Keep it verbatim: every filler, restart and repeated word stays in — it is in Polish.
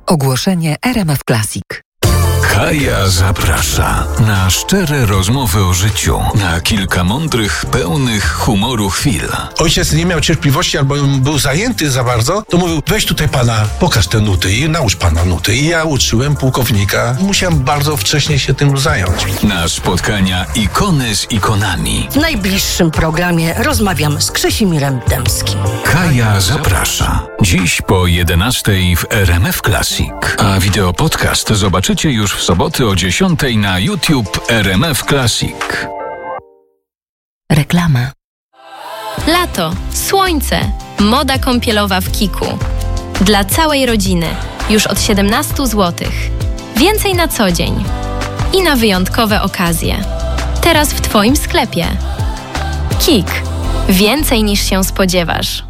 Ogłoszenie R M F Classic. Kaja zaprasza na szczere rozmowy o życiu, na kilka mądrych, pełnych humoru chwil. Ojciec nie miał cierpliwości albo był zajęty za bardzo, to mówił: weź tutaj pana, pokaż te nuty i naucz pana nuty. I ja uczyłem pułkownika. Musiałem bardzo wcześnie się tym zająć. Na spotkania ikony z ikonami. W najbliższym programie rozmawiam z Krzysimirem Dębskim. Kaja zaprasza. Dziś po jedenastej w R M F Classic. A wideopodcast zobaczycie już w soboty o dziesiątej na YouTube R M F Classic. Reklama. Lato, słońce, moda kąpielowa w Kiku. Dla całej rodziny, już od siedemnaście złotych. Więcej na co dzień. I na wyjątkowe okazje. Teraz w Twoim sklepie. Kik. Więcej niż się spodziewasz.